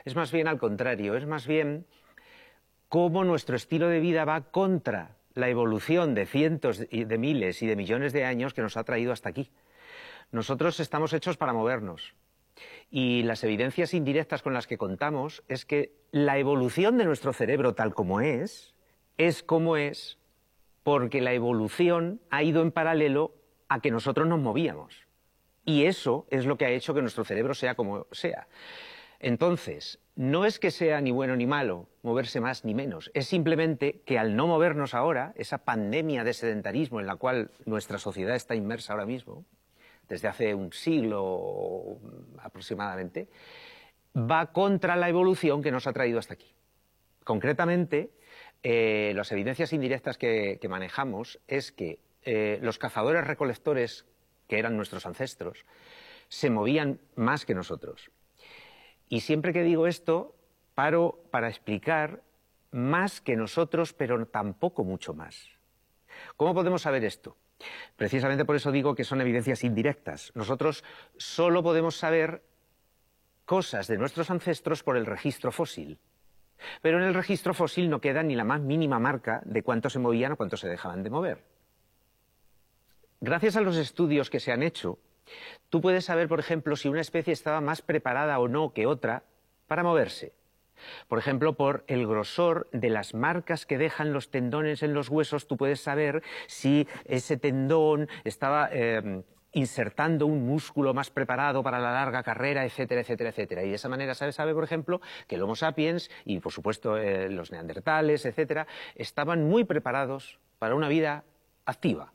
Es más bien al contrario, es más bien cómo nuestro estilo de vida va contra la evolución de cientos de miles y de millones de años que nos ha traído hasta aquí. Nosotros estamos hechos para movernos. Y las evidencias indirectas con las que contamos es que la evolución de nuestro cerebro tal como es como es porque la evolución ha ido en paralelo a que nosotros nos movíamos. Y eso es lo que ha hecho que nuestro cerebro sea como sea. Entonces, no es que sea ni bueno ni malo moverse más ni menos, es simplemente que al no movernos ahora, esa pandemia de sedentarismo en la cual nuestra sociedad está inmersa ahora mismo, desde hace un siglo aproximadamente, va contra la evolución que nos ha traído hasta aquí. Concretamente, las evidencias indirectas que manejamos es que los cazadores recolectores, que eran nuestros ancestros, se movían más que nosotros. Y siempre que digo esto, paro para explicar más que nosotros, pero tampoco mucho más. ¿Cómo podemos saber esto? Precisamente por eso digo que son evidencias indirectas. Nosotros solo podemos saber cosas de nuestros ancestros por el registro fósil. Pero en el registro fósil no queda ni la más mínima marca de cuánto se movían o cuánto se dejaban de mover. Gracias a los estudios que se han hecho, tú puedes saber, por ejemplo, si una especie estaba más preparada o no que otra para moverse. Por ejemplo, por el grosor de las marcas que dejan los tendones en los huesos, tú puedes saber si ese tendón estaba insertando un músculo más preparado para la larga carrera, etcétera, etcétera, etcétera. Y de esa manera se sabe, por ejemplo, que el Homo sapiens y, por supuesto, los neandertales, etcétera, estaban muy preparados para una vida activa.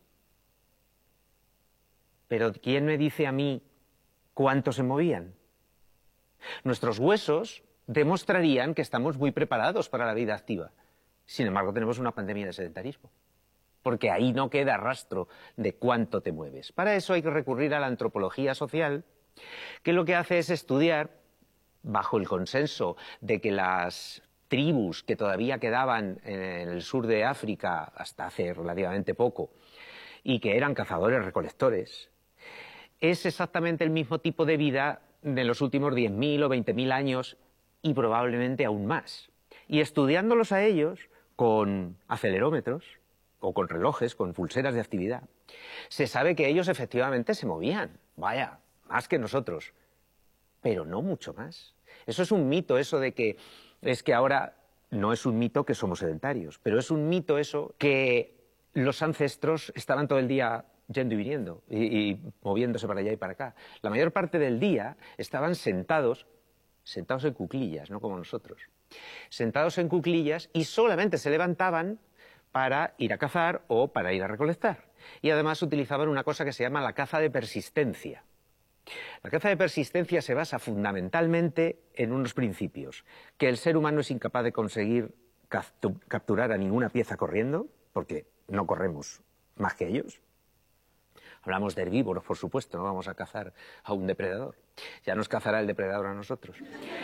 Pero ¿quién me dice a mí cuánto se movían? Nuestros huesos demostrarían que estamos muy preparados para la vida activa. Sin embargo, tenemos una pandemia de sedentarismo, porque ahí no queda rastro de cuánto te mueves. Para eso hay que recurrir a la antropología social, que lo que hace es estudiar, bajo el consenso de que las tribus que todavía quedaban en el sur de África hasta hace relativamente poco, y que eran cazadores-recolectores, es exactamente el mismo tipo de vida de los últimos 10.000 o 20.000 años y probablemente aún más. Y estudiándolos a ellos con acelerómetros o con relojes, con pulseras de actividad, se sabe que ellos efectivamente se movían, vaya, más que nosotros, pero no mucho más. Eso es un mito, eso de que es que ahora no es un mito que somos sedentarios, pero es un mito eso que los ancestros estaban todo el día yendo y viniendo y moviéndose para allá y para acá. La mayor parte del día estaban sentados en cuclillas, no como nosotros. Sentados en cuclillas y solamente se levantaban para ir a cazar o para ir a recolectar. Y además utilizaban una cosa que se llama la caza de persistencia. La caza de persistencia se basa fundamentalmente en unos principios: que el ser humano es incapaz de conseguir capturar a ninguna pieza corriendo, porque no corremos más que ellos. Hablamos de herbívoros, por supuesto, no vamos a cazar a un depredador. Ya nos cazará el depredador a nosotros.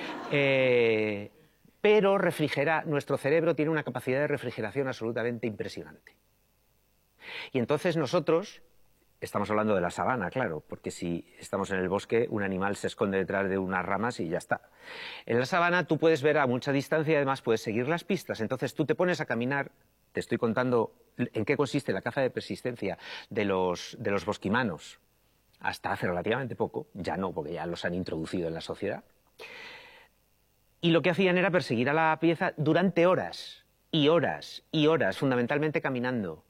Pero nuestro cerebro tiene una capacidad de refrigeración absolutamente impresionante. Y entonces nosotros, estamos hablando de la sabana, claro, porque si estamos en el bosque, un animal se esconde detrás de unas ramas y ya está. En la sabana tú puedes ver a mucha distancia y además puedes seguir las pistas. Entonces tú te pones a caminar. Te estoy contando en qué consiste la caza de persistencia de los bosquimanos hasta hace relativamente poco, ya no, porque ya los han introducido en la sociedad. Y lo que hacían era perseguir a la pieza durante horas y horas y horas, fundamentalmente caminando.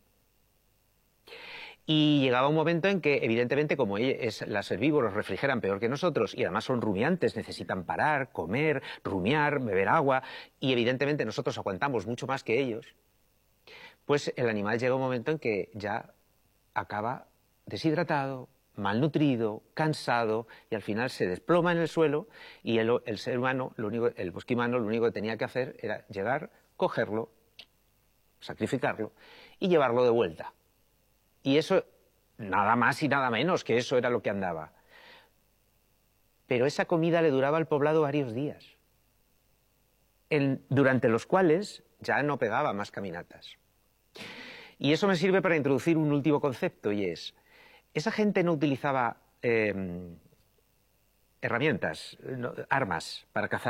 Y llegaba un momento en que, evidentemente, como los herbívoros refrigeran peor que nosotros y además son rumiantes, necesitan parar, comer, rumiar, beber agua, y evidentemente nosotros aguantamos mucho más que ellos, pues el animal llega un momento en que ya acaba deshidratado, malnutrido, cansado, y al final se desploma en el suelo y el ser humano, el bosquimano, lo único que tenía que hacer era llegar, cogerlo, sacrificarlo y llevarlo de vuelta. Y eso, nada más y nada menos que eso era lo que andaba. Pero esa comida le duraba al poblado varios días, durante los cuales ya no pegaba más caminatas. Y eso me sirve para introducir un último concepto, y es: esa gente no utilizaba herramientas, armas para cazar